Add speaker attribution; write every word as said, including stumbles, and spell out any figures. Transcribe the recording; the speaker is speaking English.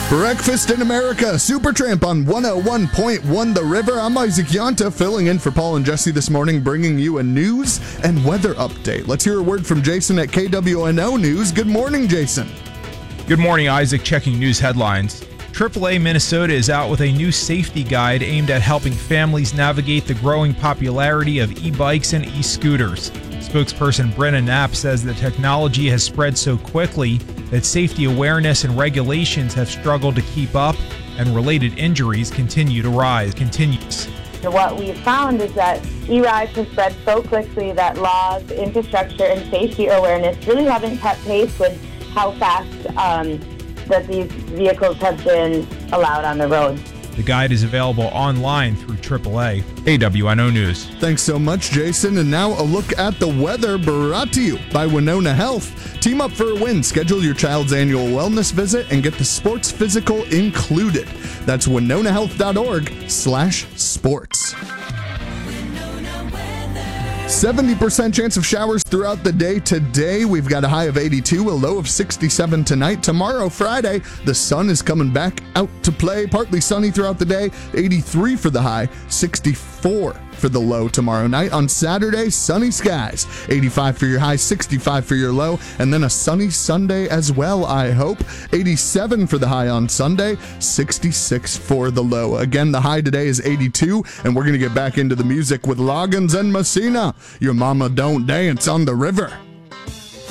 Speaker 1: Breakfast in America, Supertramp on one oh one point one The River. I'm Isaac Yanta, filling in for Paul and Jesse this morning, bringing you a news and weather update. Let's hear a word from Jason at K W N O News. Good morning, Jason.
Speaker 2: Good morning, Isaac. Checking news headlines. triple A Minnesota is out with a new safety guide aimed at helping families navigate the growing popularity of e-bikes and e-scooters. Spokesperson Brenna Knapp says the technology has spread so quickly that safety awareness and regulations have struggled to keep up, and related injuries continue to rise. Continues.
Speaker 3: So what we've found is that e-rides have spread so quickly that laws, infrastructure, and safety awareness really haven't kept pace with how fast um, that these vehicles have been allowed on the road.
Speaker 2: The guide is available online through triple A. A W N O News.
Speaker 1: Thanks so much, Jason. And now a look at the weather, brought to you by Winona Health. Team up for a win. Schedule your child's annual wellness visit and get the sports physical included. That's winonahealth.org slash sports. seventy percent chance of showers throughout the day today. We've got a high of eighty-two, a low of sixty-seven tonight. Tomorrow, Friday, the sun is coming back out to play. Partly sunny throughout the day. eighty-three for the high, sixty-four for the low tomorrow night. On Saturday, sunny skies. eighty-five for your high, sixty-five for your low, and then a sunny Sunday as well, I hope. eighty-seven for the high on Sunday, sixty-six for the low. Again, the high today is eighty-two, and we're going to get back into the music with Loggins and Messina. Your mama don't dance on the river.